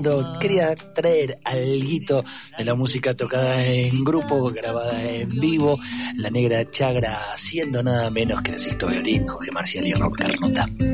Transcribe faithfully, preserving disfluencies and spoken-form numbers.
trayendo, quería traer alguito de la música tocada en grupo, grabada en vivo. La Negra Chagra haciendo nada menos que la Sisto Violín, Jorge Marcial y Rob Carnota.